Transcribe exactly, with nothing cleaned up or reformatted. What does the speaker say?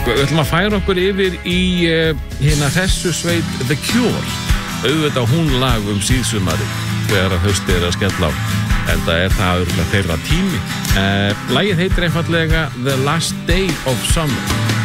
Við ætlum að færa okkur yfir í uh, hérna hressu sveit The Cure. Auðvitað hún lag um síðsumari þegar að haustið er að skella á. En það er það örugglega þeirra tími. Uh, lagið heitir einfaldlega The Last Day of Summer.